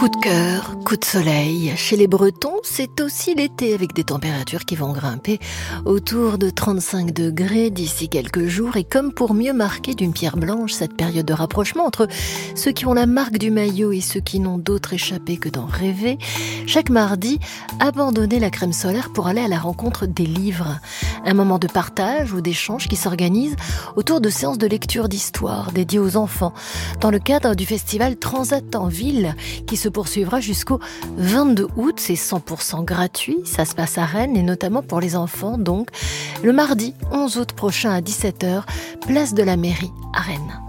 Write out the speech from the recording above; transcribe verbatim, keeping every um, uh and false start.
Coup de cœur, coup de soleil. Chez les Bretons, c'est aussi l'été avec des températures qui vont grimper autour de trente-cinq degrés d'ici quelques jours. Et comme pour mieux marquer d'une pierre blanche cette période de rapprochement entre ceux qui ont la marque du maillot et ceux qui n'ont d'autre échappé que d'en rêver, chaque mardi, abandonnez la crème solaire pour aller à la rencontre des livres. Un moment de partage ou d'échange qui s'organise autour de séances de lecture d'histoire dédiées aux enfants dans le cadre du festival Transat en ville qui se poursuivra jusqu'au vingt-deux août. C'est cent pour cent gratuit, ça se passe à Rennes et notamment pour les enfants donc le mardi onze août prochain à dix-sept heures, place de la mairie à Rennes.